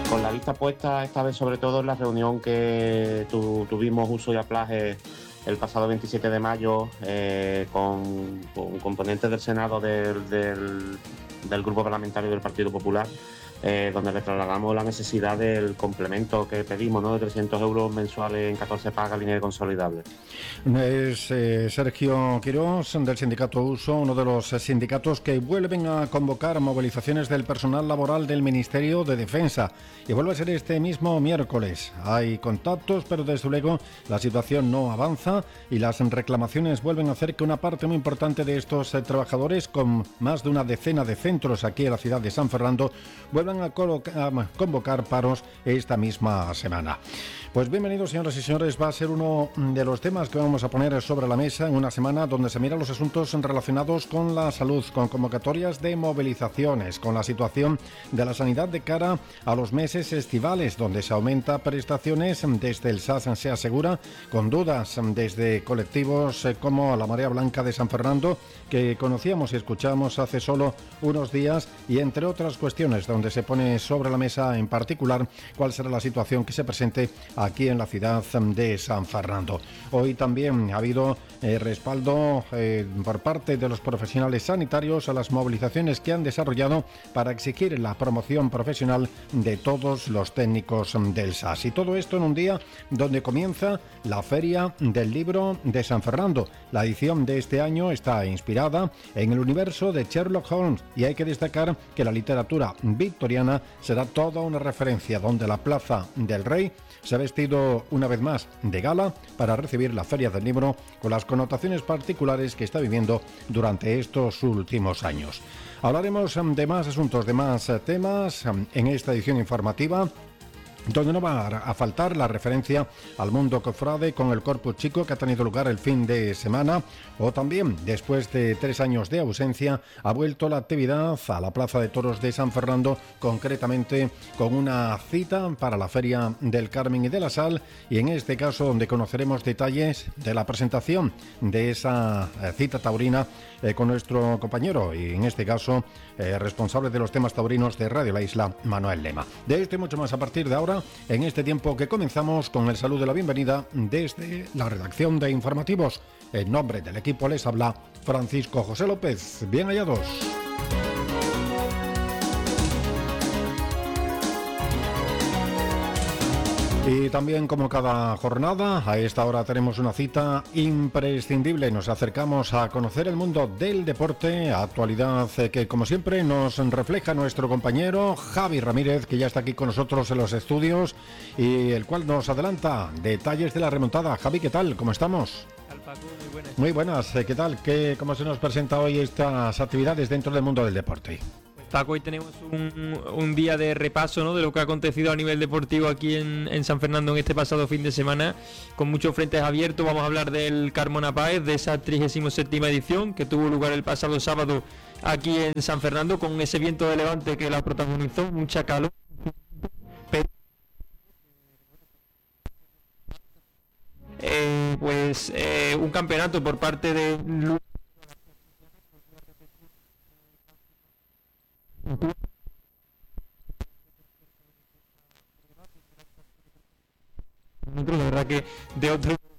Con la vista puesta esta vez sobre todo en la reunión que tuvimos Uso y Aplaje el pasado 27 de mayo con componentes del Senado del Grupo Parlamentario del Partido Popular, donde le trasladamos la necesidad del complemento que pedimos, ¿no?, de 300 euros mensuales en 14 pagas lineal consolidable. Es Sergio Quirós, del sindicato Uso, uno de los sindicatos que vuelven a convocar movilizaciones del personal laboral del Ministerio de Defensa, y vuelve a ser este mismo miércoles. Hay contactos, pero desde luego la situación no avanza y las reclamaciones vuelven a hacer que una parte muy importante de estos trabajadores, con más de una decena de centros aquí en la ciudad de San Fernando, vuelvan a convocar paros esta misma semana. Pues bienvenidos, señoras y señores, va a ser uno de los temas que vamos a poner sobre la mesa en una semana donde se miran los asuntos relacionados con la salud, con convocatorias de movilizaciones, con la situación de la sanidad de cara a los meses estivales, donde se aumenta prestaciones desde el SAS se asegura, con dudas desde colectivos como la Marea Blanca de San Fernando, que conocíamos y escuchamos hace solo unos días, y entre otras cuestiones donde se pone sobre la mesa en particular cuál será la situación que se presente aquí en la ciudad de San Fernando. Hoy también ha habido respaldo por parte de los profesionales sanitarios a las movilizaciones que han desarrollado para exigir la promoción profesional de todos los técnicos del SAS. Y todo esto en un día donde comienza la Feria del Libro de San Fernando. La edición de este año está inspirada en el universo de Sherlock Holmes, y hay que destacar que la literatura victoriana será toda una referencia, donde la Plaza del Rey se ha vestido una vez más de gala para recibir la Feria del Libro, con las connotaciones particulares que está viviendo durante estos últimos años. Hablaremos de más asuntos, de más temas en esta edición informativa, donde no va a faltar la referencia al mundo cofrade con el Corpus Chico que ha tenido lugar el fin de semana, o también, después de 3 años de ausencia, ha vuelto la actividad a la Plaza de Toros de San Fernando, concretamente con una cita para la Feria del Carmen y de la Sal, y en este caso donde conoceremos detalles de la presentación de esa cita taurina con nuestro compañero, y en este caso responsable de los temas taurinos de Radio La Isla, Manuel Lema. De esto y mucho más a partir de ahora, en este tiempo que comenzamos con el saludo de la bienvenida desde la redacción de Informativos. En nombre del equipo les habla Francisco José López. Bien hallados. Y también, como cada jornada, a esta hora tenemos una cita imprescindible. Nos acercamos a conocer el mundo del deporte, actualidad que, como siempre, nos refleja nuestro compañero Javi Ramírez, que ya está aquí con nosotros en los estudios y el cual nos adelanta detalles de la remontada. Javi, ¿qué tal? ¿Cómo estamos? Paco, muy buenas. Muy buenas, ¿qué tal? ¿Cómo se nos presenta hoy estas actividades dentro del mundo del deporte? Paco, hoy tenemos un día de repaso, ¿no?, de lo que ha acontecido a nivel deportivo aquí en San Fernando en este pasado fin de semana, con muchos frentes abiertos. Vamos a hablar del Carmona Páez, de esa 37ª edición que tuvo lugar el pasado sábado aquí en San Fernando, con ese viento de levante que la protagonizó, mucha calor. Un campeonato por parte de la verdad que de otro